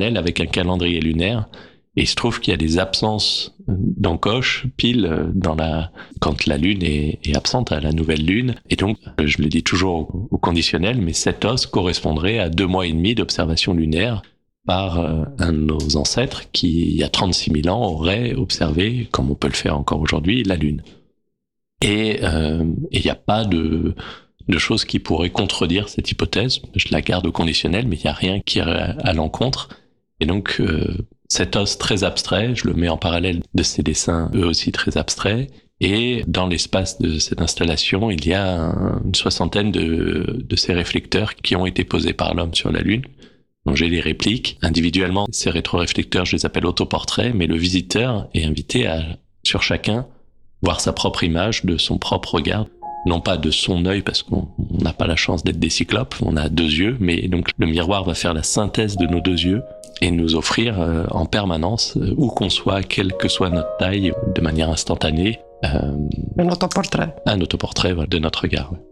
avec un calendrier lunaire. Et il se trouve qu'il y a des absences d'encoche pile quand la lune est absente, à la nouvelle lune. Et donc, je le dis toujours au conditionnel, mais cet os correspondrait à 2 mois et demi d'observation lunaire par un de nos ancêtres qui, il y a 36 000 ans, aurait observé, comme on peut le faire encore aujourd'hui, la lune. Et il n'y a pas de choses qui pourraient contredire cette hypothèse. Je la garde au conditionnel, mais il n'y a rien qui irait à l'encontre. Et donc, cet os très abstrait, je le mets en parallèle de ces dessins, eux aussi très abstraits. Et dans l'espace de cette installation, il y a une soixantaine de ces réflecteurs qui ont été posés par l'homme sur la Lune. Donc j'ai les répliques. Individuellement, ces rétroréflecteurs, je les appelle autoportraits, mais le visiteur est invité à, sur chacun, voir sa propre image de son propre regard. Non pas de son œil, parce qu'on n'a pas la chance d'être des cyclopes, on a 2 yeux, mais donc le miroir va faire la synthèse de nos 2 yeux et nous offrir en permanence, où qu'on soit, quelle que soit notre taille, de manière instantanée, un autoportrait. Un autoportrait de notre regard. Ouais.